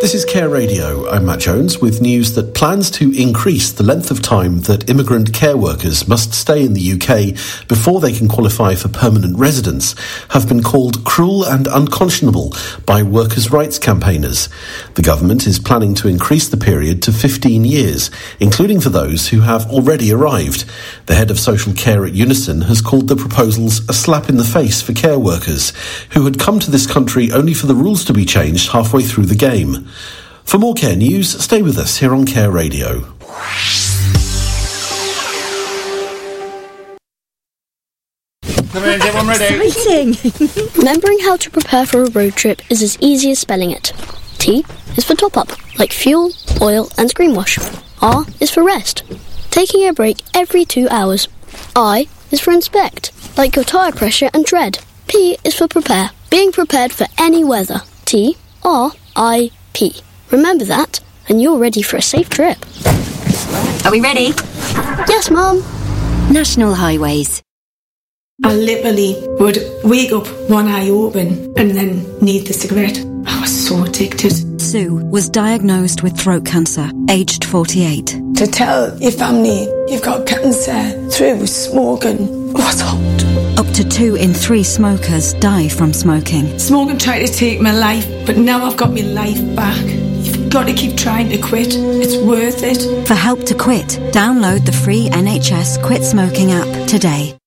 This is Care Radio. I'm Matt Jones with news that plans to increase the length of time that immigrant care workers must stay in the UK before they can qualify for permanent residence have been called cruel and unconscionable by workers' rights campaigners. The government is planning to increase the period to 15 years, including for those who have already arrived. The head of social care at Unison has called the proposals a slap in the face for care workers who had come to this country only for the rules to be changed halfway through the game. For more care news, stay with us here on Care Radio. Come in, everyone ready? Exciting! Remembering how to prepare for a road trip is as easy as spelling it. T is for top up, like fuel, oil and screen wash. R is for rest, taking a break every 2 hours. I is for inspect, like your tyre pressure and tread. P is for prepare, being prepared for any weather. T, R, I, P. Remember that, and you're ready for a safe trip. Are we ready? Yes, Mum. National Highways. I literally would wake up one eye open and then need the cigarette. I was so addicted. Sue was diagnosed with throat cancer, aged 48. To tell your family you've got cancer through smoking was hard. Up to 2 in 3 smokers die from smoking. Smoking tried to take my life, but now I've got my life back. You've got to keep trying to quit. It's worth it. For help to quit, download the free NHS Quit Smoking app today.